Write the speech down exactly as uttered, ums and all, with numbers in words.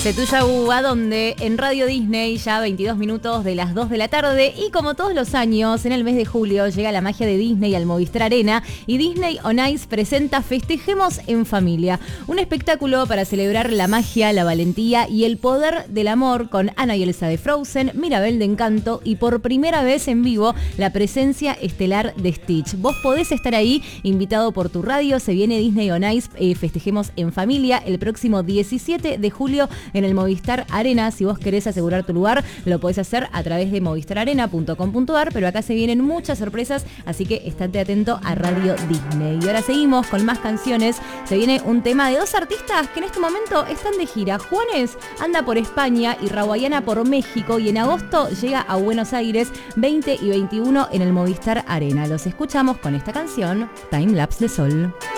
Se tuya a donde en Radio Disney, ya veintidós minutos de las dos de la tarde, y como todos los años, en el mes de julio llega la magia de Disney al Movistar Arena y Disney On Ice presenta Festejemos en Familia, un espectáculo para celebrar la magia, la valentía y el poder del amor con Anna y Elsa de Frozen, Mirabel de Encanto y por primera vez en vivo la presencia estelar de Stitch. Vos podés estar ahí, invitado por tu radio. Se viene Disney On Ice, eh, Festejemos en Familia el próximo diecisiete de julio en el Movistar Arena. Si vos querés asegurar tu lugar, lo podés hacer a través de movistar arena punto com punto ar, pero acá se vienen muchas sorpresas, así que estate atento a Radio Disney. Y ahora seguimos con más canciones. Se viene un tema de dos artistas que en este momento están de gira. Juanes anda por España y Rawayana por México, y en agosto llega a Buenos Aires veinte y veintiuno en el Movistar Arena. Los escuchamos con esta canción, Time Lapse de Sol.